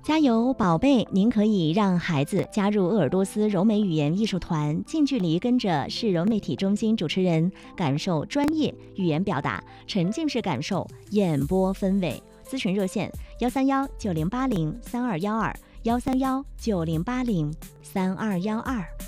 加油，宝贝！您可以让孩子加入鄂尔多斯柔美语言艺术团，近距离跟着市柔媒体中心主持人感受专业语言表达，沉浸式感受演播氛围。咨询热线13190803212，13190803212。